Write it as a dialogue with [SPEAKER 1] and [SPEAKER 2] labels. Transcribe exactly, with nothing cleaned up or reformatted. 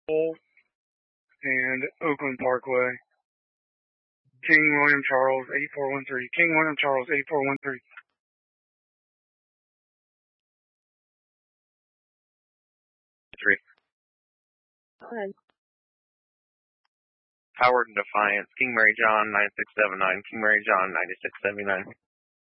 [SPEAKER 1] and Oakland Parkway. King William Charles, eight four one three. King William Charles, eight four one three.
[SPEAKER 2] Three.
[SPEAKER 3] Go ahead.
[SPEAKER 2] Howard and Defiance, King Mary John, nine six seven nine, King Mary John, ninety-six seventy-nine.